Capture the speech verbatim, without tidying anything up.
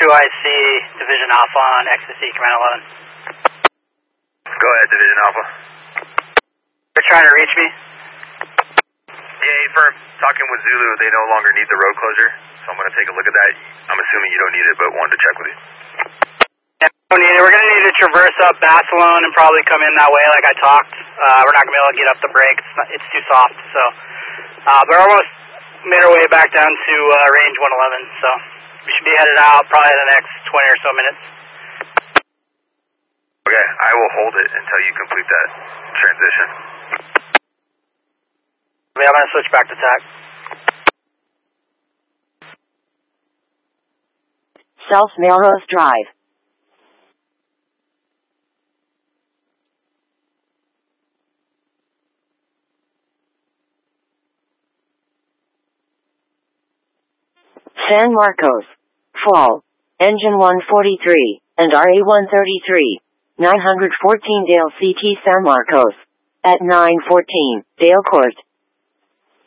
I C, Division Alpha on Ecstasy, Command eleven. Go ahead, Division Alpha. You're trying to reach me? Yeah, firm. Talking with Zulu, they no longer need the road closure, so I'm going to take a look at that. I'm assuming you don't need it, but wanted to check with you. Yeah, we don't need it. We're going to need to traverse up Basilone and probably come in that way like I talked. Uh, we're not going to be able to get up the break. It's, not, it's too soft, so. Uh, we're almost made our way back down to uh, range one eleven, so we should be headed out probably in the next twenty or so minutes. Okay, I will hold it until you complete that transition. Yeah, I'm going to switch back to T A C. South Melrose Drive. San Marcos. Fall. Engine one forty-three, and R A one thirty-three. nine fourteen Dale C T San Marcos. At nine fourteen, Dale Court.